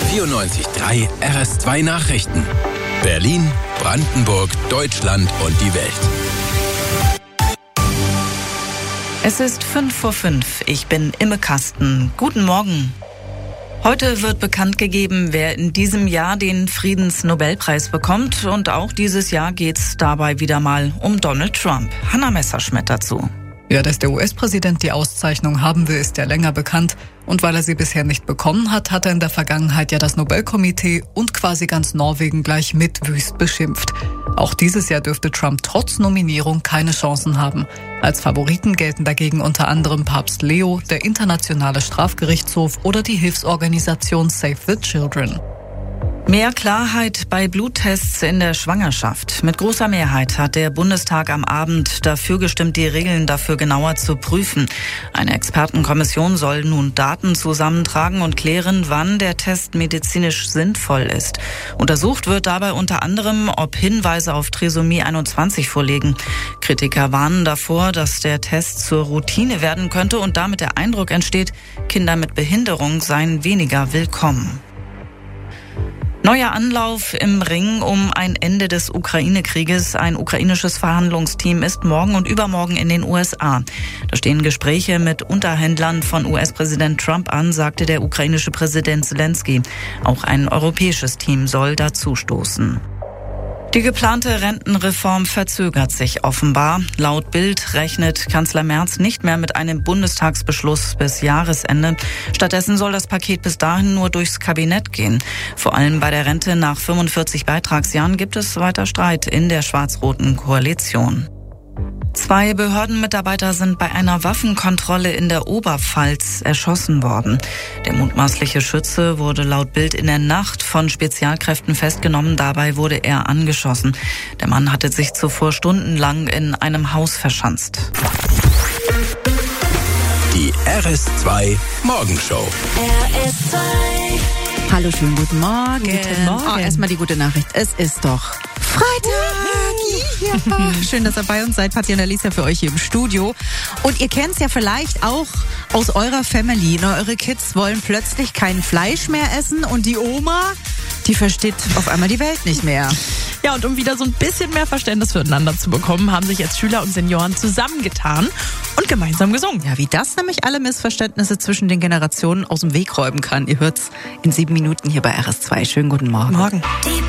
94.3 RS2 Nachrichten. Berlin, Brandenburg, Deutschland und die Welt. Es ist 5:05 Uhr. Ich bin Imme Kasten. Guten Morgen. Heute wird bekannt gegeben, wer in diesem Jahr den Friedensnobelpreis bekommt. Und auch dieses Jahr geht's dabei wieder mal um Donald Trump. Hanna Messerschmidt dazu. Ja, dass der US-Präsident die Auszeichnung haben will, ist ja länger bekannt. Und weil er sie bisher nicht bekommen hat, hat er in der Vergangenheit ja das Nobelkomitee und quasi ganz Norwegen gleich mit wüst beschimpft. Auch dieses Jahr dürfte Trump trotz Nominierung keine Chancen haben. Als Favoriten gelten dagegen unter anderem Papst Leo, der Internationale Strafgerichtshof oder die Hilfsorganisation Save the Children. Mehr Klarheit bei Bluttests in der Schwangerschaft. Mit großer Mehrheit hat der Bundestag am Abend dafür gestimmt, die Regeln dafür genauer zu prüfen. Eine Expertenkommission soll nun Daten zusammentragen und klären, wann der Test medizinisch sinnvoll ist. Untersucht wird dabei unter anderem, ob Hinweise auf Trisomie 21 vorliegen. Kritiker warnen davor, dass der Test zur Routine werden könnte und damit der Eindruck entsteht, Kinder mit Behinderung seien weniger willkommen. Neuer Anlauf im Ring um ein Ende des Ukraine-Krieges. Ein ukrainisches Verhandlungsteam ist morgen und übermorgen in den USA. Da stehen Gespräche mit Unterhändlern von US-Präsident Trump an, sagte der ukrainische Präsident Zelensky. Auch ein europäisches Team soll dazustoßen. Die geplante Rentenreform verzögert sich offenbar. Laut Bild rechnet Kanzler Merz nicht mehr mit einem Bundestagsbeschluss bis Jahresende. Stattdessen soll das Paket bis dahin nur durchs Kabinett gehen. Vor allem bei der Rente nach 45 Beitragsjahren gibt es weiter Streit in der schwarz-roten Koalition. 2 Behördenmitarbeiter sind bei einer Waffenkontrolle in der Oberpfalz erschossen worden. Der mutmaßliche Schütze wurde laut Bild in der Nacht von Spezialkräften festgenommen. Dabei wurde er angeschossen. Der Mann hatte sich zuvor stundenlang in einem Haus verschanzt. Die RS2 Morgenshow. RS2. Hallo, schönen guten Morgen. Guten Morgen. Erstmal die gute Nachricht. Es ist doch Freitag. Ja. Schön, dass ihr bei uns seid. Patti und Alicia für euch hier im Studio. Und ihr kennt es ja vielleicht auch aus eurer Family. Ne? Eure Kids wollen plötzlich kein Fleisch mehr essen und die Oma, die versteht auf einmal die Welt nicht mehr. Ja, und um wieder so ein bisschen mehr Verständnis füreinander zu bekommen, haben sich jetzt Schüler und Senioren zusammengetan und gemeinsam gesungen. Ja, wie das nämlich alle Missverständnisse zwischen den Generationen aus dem Weg räumen kann. Ihr hört's in 7 Minuten hier bei RS2. Schönen guten Morgen. Morgen. Die